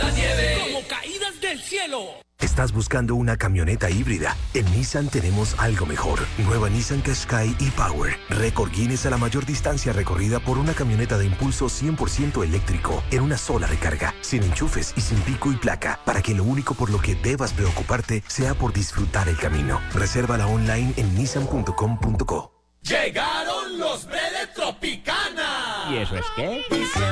la nieve como caídas del cielo. ¿Estás buscando una camioneta híbrida? En Nissan tenemos algo mejor. Nueva Nissan Qashqai e-Power. Récord Guinness a la mayor distancia recorrida por una camioneta de impulso 100% eléctrico en una sola recarga, sin enchufes y sin pico y placa, para que lo único por lo que debas preocuparte sea por disfrutar el camino. Resérvala online en nissan.com.co. Llegaron los Bredes Tropicana. ¿Y eso es qué?